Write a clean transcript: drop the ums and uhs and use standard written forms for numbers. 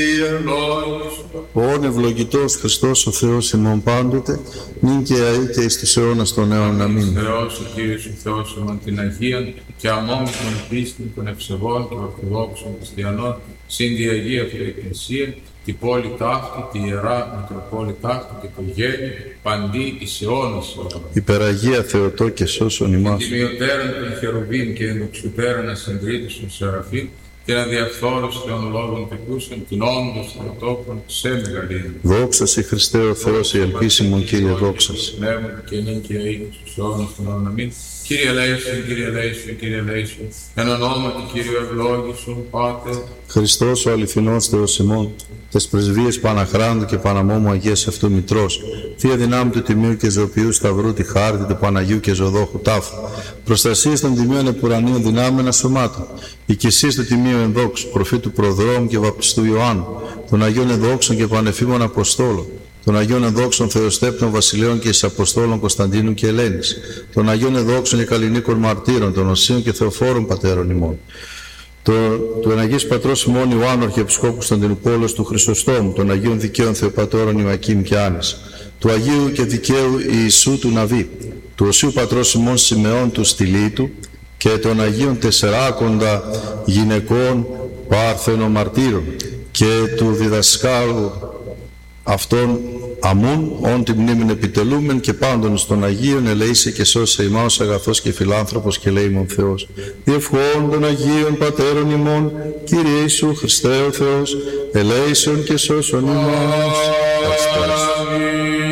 Όν ευλογητός Χριστός ο Θεός ημών πάντοτε, νυν και αεί και εις τους αιώνας των αιώνων. Αμήν. Θεός ο Κύριος ο Θεός ημών την Αγία και αμόμητον πίστην των ευσεβών και ορθοδόξων χριστιανών συν τη Αγία Εκκλησία, την πόλη ταύτη, τη Ιερά Μητροπόλη ταύτη και το γέννη παντί εις αιώνας. Υπεραγία Θεοτό και σώσον ημάς. Την μειωτέραν των χερουβίμ και ενδοξουτέραν ασυντρίτησον σεραφείμ, την αδιαφθόρους των λόγων τεκούσεων, την όντως Θεοτόκον σε μεγαλύτερη. Δόξα σε Χριστέ ο Θεός, η ελπίσιμον Κύριε, δόξα σε. Πνεύμα και νυν και αεί και στους αιώνας των αιώνων. Αμήν. Κύριε ελέησον, Κύριε ελέησον, Κύριε ελέησον. Εν ονόματι Κύριου ευλόγησον, Πάτερ. Χριστός ο αληθινός Θεός ημών, τες πρεσβείες Παναχράντου και Παναμόμου Αγίας αυτού Μητρός, Θεία δυνάμει του Τιμίου και Ζωοποιού Σταυρού, τη χάρτη του Παναγίου και Ζωδόχου τάφου, προστασίες των Τιμίων Επουρανίων δυνάμενα σωμάτων, οικησίες του Τιμίου Ενδόξου, προφήτου Προδρόμου και Βαπτιστού Ιωάννου, των Αγίων Ενδόξων και Πανεφήμων Αποστόλων, των Αγίων Ενδόξων Θεοστέπτων Βασιλείων και εις Αποστόλων Κωνσταντίνου και Ελένης, των Αγίων Ενδόξων και Καλλινίκων Μαρτύρων, των Οσίων και Θεοφόρων Πατέρων ημών, του Αγίου Πατρός ημών Ιωάννου Αρχιεπισκόπου Κωνσταντινούπολος του Χρυσοστόμου, των Αγίων Δικαίων Θεοπατώρων Ιωακήμ και Άννης, του Αγίου και Δικαίου Ιησού του Ναβί, του Οσίου Πατρός ημών Σιμεών του Στυλίτου και των Αγίων Τεσσεράκοντα γυναικών Παρθένων Μαρτύρων και του διδασκάλου αυτών αμούν, όν τη μνήμην επιτελούμεν και πάντων στον Αγίων ελεήσε και σώσε ημάς αγαθός και φιλάνθρωπος και λέημον Θεός. Διευχών των Αγίων Πατέρων ημών, Κύριε Ιησού Χριστέ ο Θεός, ελέησον και σώσον ημάς.